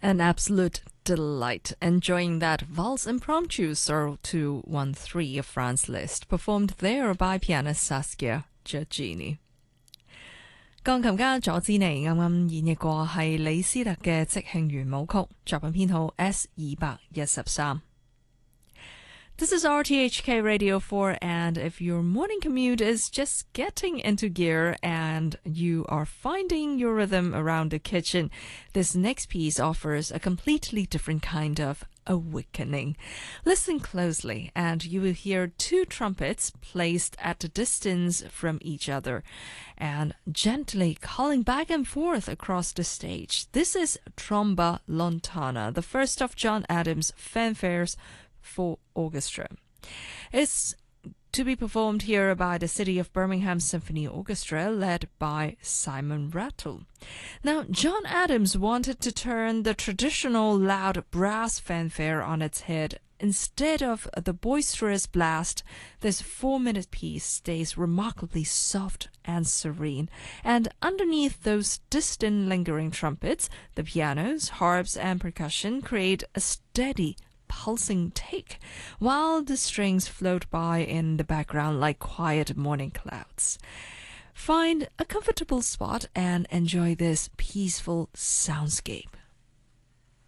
An absolute delight. Enjoying that Valse Impromptu Sorrow 213 of Franz Liszt, performed there by pianist Saskia Giorgini. 鋼琴家佐茲尼啱啱演繹過係李斯特嘅即興圓舞曲，作品編號 S213。This is RTHK Radio 4, and if your morning commute is just getting into gear and you are finding your rhythm around the kitchen, this next piece offers a completely different kind of awakening. Listen closely, and you will hear two trumpets placed at a distance from each other and gently calling back and forth across the stage. This is Tromba Lontana, the first of John Adams' fanfares for orchestra. It's to be performed here by the City of Birmingham Symphony Orchestra, led by Simon Rattle. Now, John Adams wanted to turn the traditional loud brass fanfare on its head. Instead of the boisterous blast, this 4-minute piece stays remarkably soft and serene, and underneath those distant lingering trumpets, the pianos, harps, and percussion create a steady pulsing take, while the strings float by in the background like quiet morning clouds. Find a comfortable spot and enjoy this peaceful soundscape.